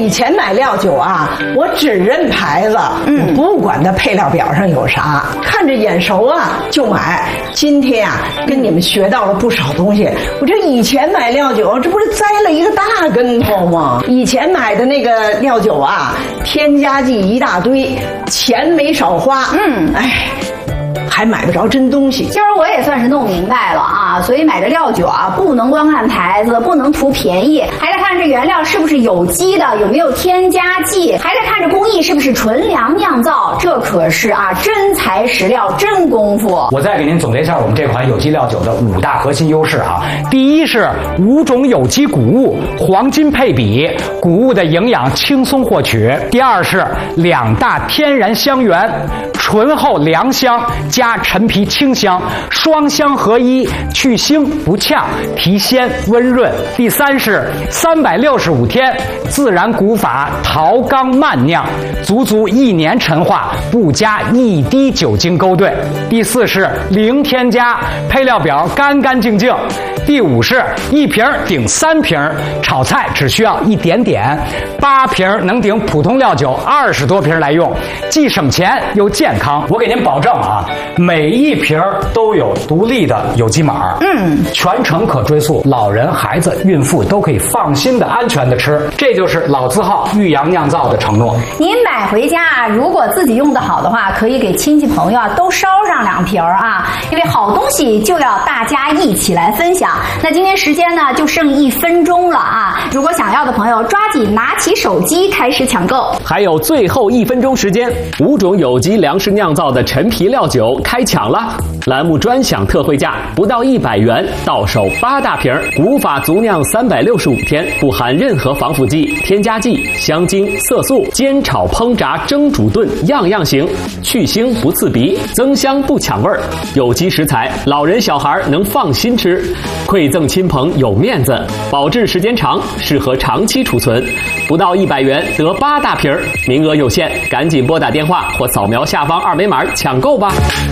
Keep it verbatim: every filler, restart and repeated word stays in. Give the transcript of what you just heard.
以前买料酒啊，我只认牌子，嗯，不管它配料表上有啥，看着眼熟啊就买。今天啊，跟你们学到了不少东西。我这以前买料酒，这不是栽了一个大跟头吗？以前买的那个料酒啊，添加剂一大堆，钱没少花。嗯，哎。还买不着真东西。 今儿我也算是弄明白了啊，所以买这料酒啊，不能光看牌子，不能图便宜，还得看这原料是不是有机的，有没有添加剂，还得看这工艺是不是纯粮酿造。这可是啊，真材实料，真功夫。 我再给您总结一下我们这款有机料酒的五大核心优势啊。第一是五种有机谷物，黄金配比，谷物的营养轻松获取。第二是两大天然香源，醇厚良香加陈皮清香，双香合一，去腥不呛，提鲜温润。第三是三百六十五天自然古法陶缸慢酿，足足一年陈化，不加一滴酒精勾兑。第四是零添加，配料表干干净净。第五是一瓶顶三瓶，炒菜只需要一点点，八瓶能顶普通料酒二十多瓶来用，既省钱又健康。我给您保证啊，每一瓶都有独立的有机码，嗯，全程可追溯，老人、孩子、孕妇都可以放心的、安全的吃。这就是老字号玉阳酿造的承诺。 您买回家，如果自己用得好的话，可以给亲戚朋友啊都捎上两瓶啊，因为好东西就要大家一起来分享。那今天时间呢就剩一分钟了啊！如果想要的朋友，抓紧拿起手机开始抢购。 还有最后一分钟时间，五种有机粮食酿造的陈皮料酒开抢了！栏目专享特惠价不到一百元，到手八大瓶，古法足酿三百六十五天，不含任何防腐剂、添加剂、香精、色素，煎炒烹炸蒸煮炖样样行，去腥不刺鼻，增香不抢味儿，有机食材，老人小孩能放心吃。馈赠亲朋有面子，保质时间长，适合长期储存。不到一百元得八大瓶，名额有限，赶紧拨打电话或扫描下方二维码抢购吧。